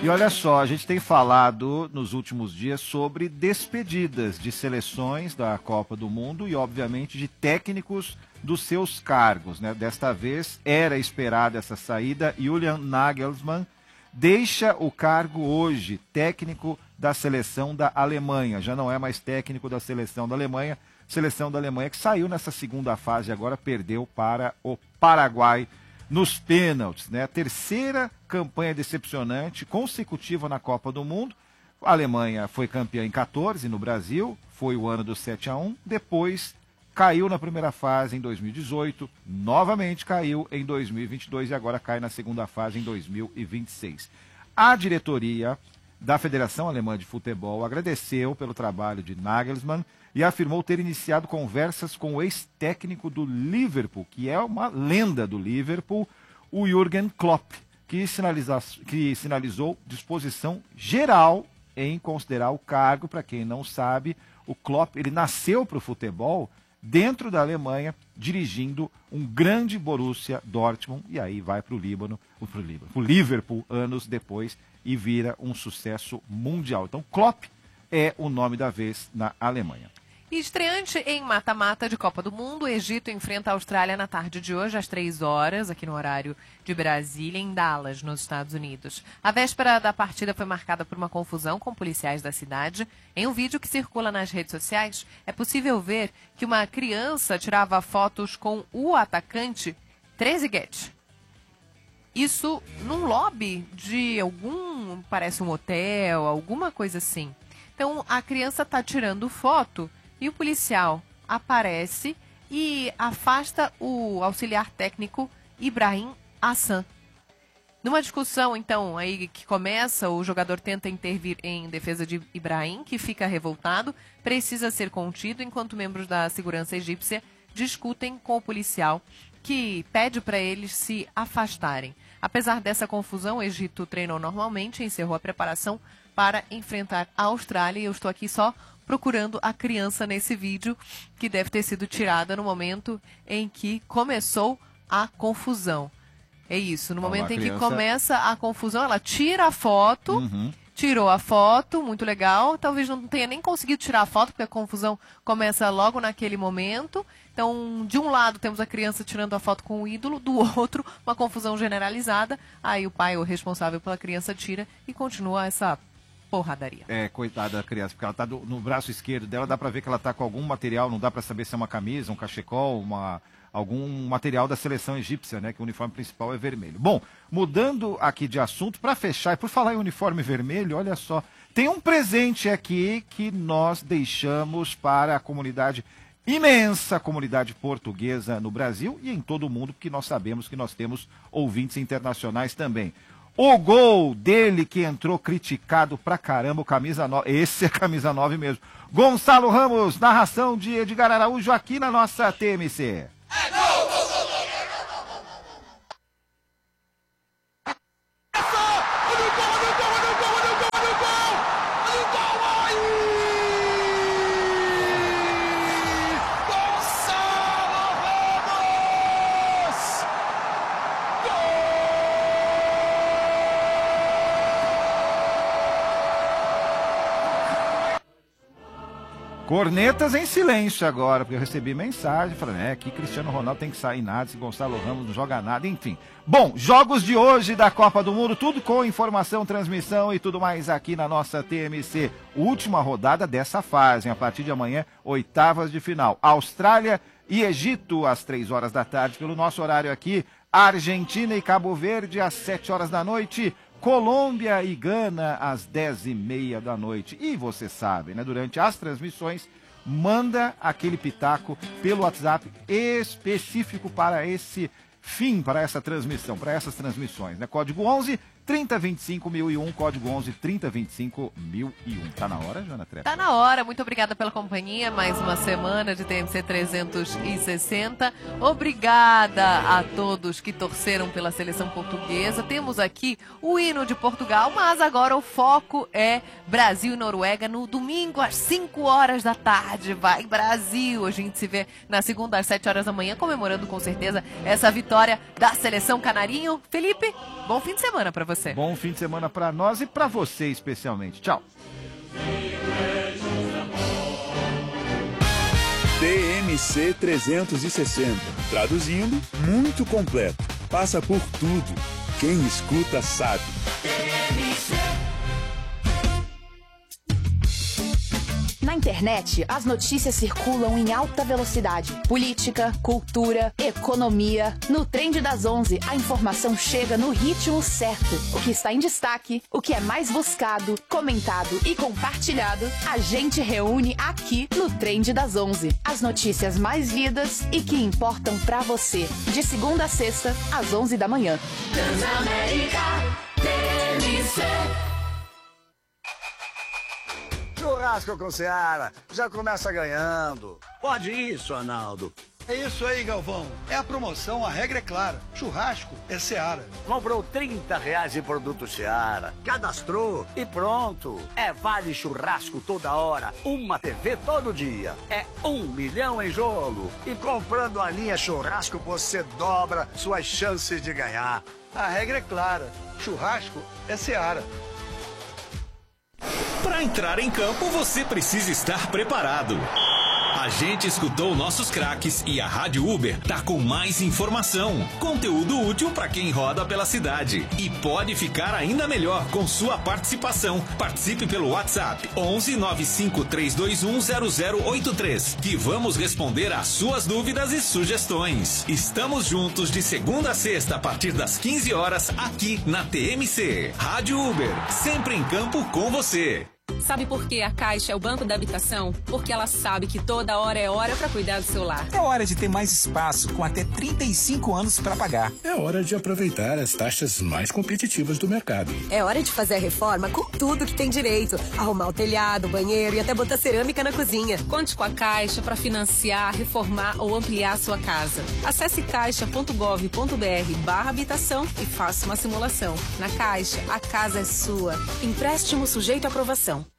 E olha só, a gente tem falado nos últimos dias sobre despedidas de seleções da Copa do Mundo e, obviamente, de técnicos dos seus cargos, né? Desta vez era esperada essa saída. Julian Nagelsmann deixa o cargo hoje, técnico da seleção da Alemanha. Já não é mais técnico da seleção da Alemanha que saiu nessa segunda fase, agora perdeu para o Paraguai nos pênaltis, né? A terceira campanha decepcionante consecutiva na Copa do Mundo. A Alemanha foi campeã em 14 no Brasil, foi o ano do 7-1, depois caiu na primeira fase em 2018, novamente caiu em 2022 e agora cai na segunda fase em 2026. A diretoria da Federação Alemã de Futebol agradeceu pelo trabalho de Nagelsmann e afirmou ter iniciado conversas com o ex-técnico do Liverpool, que é uma lenda do Liverpool, o Jürgen Klopp, que sinalizou disposição geral em considerar o cargo. Para quem não sabe, o Klopp ele nasceu para o futebol dentro da Alemanha, dirigindo um grande Borussia Dortmund, e aí vai para o Liverpool anos depois e vira um sucesso mundial. Então, Klopp é o nome da vez na Alemanha. Estreante em mata-mata de Copa do Mundo, o Egito enfrenta a Austrália na tarde de hoje, às 3 horas, aqui no horário de Brasília, em Dallas, nos Estados Unidos. A véspera da partida foi marcada por uma confusão com policiais da cidade. Em um vídeo que circula nas redes sociais, é possível ver que uma criança tirava fotos com o atacante Trezeguet. Isso num lobby de parece um hotel, alguma coisa assim. Então, a criança está tirando foto e o policial aparece e afasta o auxiliar técnico Ibrahim Hassan. Numa discussão, então, aí que começa, o jogador tenta intervir em defesa de Ibrahim, que fica revoltado, precisa ser contido, enquanto membros da segurança egípcia discutem com o policial, que pede para eles se afastarem. Apesar dessa confusão, o Egito treinou normalmente e encerrou a preparação para enfrentar a Austrália. E eu estou aqui só procurando a criança nesse vídeo, que deve ter sido tirada no momento em que começou a confusão. É isso, no momento em que começa a confusão, ela tira a foto, tirou a foto, muito legal. Talvez não tenha nem conseguido tirar a foto, porque a confusão começa logo naquele momento. Então, de um lado temos a criança tirando a foto com o ídolo, do outro uma confusão generalizada. Aí o pai, o responsável pela criança, tira e continua essa porradaria. Coitada da criança, porque ela tá no braço esquerdo dela, dá pra ver que ela tá com algum material, não dá pra saber se é uma camisa, um cachecol, algum material da seleção egípcia, né, que o uniforme principal é vermelho. Bom, mudando aqui de assunto, para fechar, e por falar em uniforme vermelho, olha só, tem um presente aqui que nós deixamos para a comunidade, imensa comunidade portuguesa no Brasil e em todo o mundo, porque nós sabemos que nós temos ouvintes internacionais também. O gol dele que entrou criticado pra caramba, o camisa 9, esse é camisa 9 mesmo. Gonçalo Ramos, narração de Edgar Araújo aqui na nossa TMC. É gol, gol, gol, gol. Cornetas em silêncio agora, porque eu recebi mensagem falando, que Cristiano Ronaldo tem que sair nada, se Gonçalo Ramos não joga nada, enfim. Bom, jogos de hoje da Copa do Mundo, tudo com informação, transmissão e tudo mais aqui na nossa TMC. Última rodada dessa fase, a partir de amanhã, oitavas de final. Austrália e Egito, às 3 horas da tarde, pelo nosso horário aqui. Argentina e Cabo Verde, às 7 horas da noite. Colômbia e Gana às 10h30 da noite. E você sabe, né? Durante as transmissões, manda aquele pitaco pelo WhatsApp específico para esse fim, para essa transmissão, para essas transmissões, né? Código 11 3025 1001, código 11 3025 1001. Tá na hora, Joana Trepa? Tá na hora. Muito obrigada pela companhia. Mais uma semana de TMC 360. Obrigada a todos que torceram pela seleção portuguesa. Temos aqui o hino de Portugal, mas agora o foco é Brasil e Noruega no domingo às 5 horas da tarde. Vai Brasil! A gente se vê na segunda às 7 horas da manhã, comemorando com certeza essa vitória vitória da Seleção Canarinho. Felipe, bom fim de semana para você. Bom fim de semana para nós e para você especialmente. Tchau. TMC 360. Traduzindo, muito completo. Passa por tudo. Quem escuta sabe. Na internet, as notícias circulam em alta velocidade. Política, cultura, economia. No Trend das 11, a informação chega no ritmo certo. O que está em destaque, o que é mais buscado, comentado e compartilhado, a gente reúne aqui no Trend das 11. As notícias mais lidas e que importam pra você. De segunda a sexta, às 11 da manhã. Transamérica, TMC. Churrasco com Seara, já começa ganhando. Pode isso, Arnaldo. É isso aí, Galvão. É a promoção, a regra é clara. Churrasco é Seara. Comprou R$30 de produto Seara, cadastrou e pronto. É vale churrasco toda hora, uma TV todo dia. É 1 milhão em jogo. E comprando a linha churrasco, você dobra suas chances de ganhar. A regra é clara. Churrasco é Seara. Para entrar em campo, você precisa estar preparado. A gente escutou nossos craques e a Rádio Uber tá com mais informação, conteúdo útil para quem roda pela cidade. E pode ficar ainda melhor com sua participação. Participe pelo WhatsApp 11 95 321 0083, que vamos responder às suas dúvidas e sugestões. Estamos juntos de segunda a sexta a partir das 15 horas aqui na TMC. Rádio Uber, sempre em campo com você. Sabe por que a Caixa é o banco da habitação? Porque ela sabe que toda hora é hora para cuidar do seu lar. É hora de ter mais espaço, com até 35 anos para pagar. É hora de aproveitar as taxas mais competitivas do mercado. É hora de fazer a reforma com tudo que tem direito. Arrumar o telhado, o banheiro e até botar cerâmica na cozinha. Conte com a Caixa para financiar, reformar ou ampliar a sua casa. Acesse caixa.gov.br/habitação e faça uma simulação. Na Caixa, a casa é sua. Empréstimo sujeito à aprovação.